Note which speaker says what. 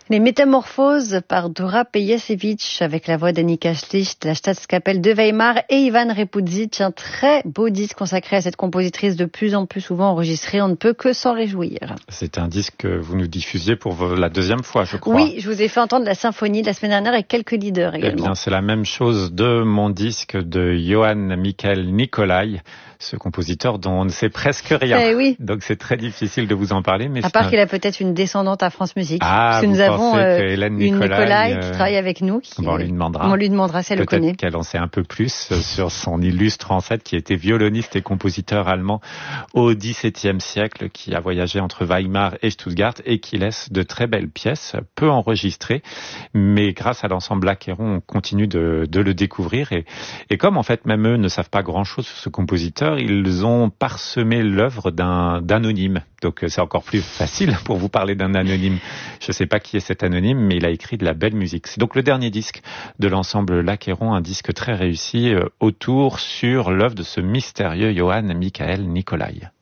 Speaker 1: Les Métamorphoses par Dora Pejacevic avec la voix d'Annika Schlicht, la Staatskapelle de Weimar et Ivan Repudzic. Un très beau disque consacré à cette compositrice de plus en plus souvent enregistrée. On ne peut que s'en réjouir.
Speaker 2: C'est un disque que vous nous diffusiez pour la deuxième fois, je crois.
Speaker 1: Oui, je vous ai fait entendre la symphonie de la semaine dernière et quelques leaders également.
Speaker 2: Eh bien, c'est la même chose de mon disque de Johann Michael Nicolai, ce compositeur dont on ne sait presque rien.
Speaker 1: Eh oui.
Speaker 2: Donc c'est très difficile de vous en parler. Mais
Speaker 1: à part qu'il a peut-être une descendante à France Musique.
Speaker 2: Parce
Speaker 1: que nous avons
Speaker 2: une
Speaker 1: Nicolai qui travaille avec nous.
Speaker 2: On lui demandera.
Speaker 1: On lui demandera si elle le connaît.
Speaker 2: Peut-être qu'elle en sait un peu plus sur son illustre ancêtre qui était violoniste et compositeur allemand au XVIIe siècle, qui a voyagé entre Weimar et Stuttgart et qui laisse de très belles pièces, peu enregistrées. Mais grâce à l'ensemble L'Achéron, on continue de le découvrir. Et comme en fait même eux ne savent pas grand-chose sur ce compositeur, ils ont parsemé l'œuvre d'un anonyme. Donc c'est encore plus facile pour vous parler d'un anonyme. Je ne sais pas qui est cet anonyme, mais il a écrit de la belle musique. C'est donc le dernier disque de l'ensemble L'Achéron, un disque très réussi autour sur l'œuvre de ce mystérieux Johann Michael Nicolai.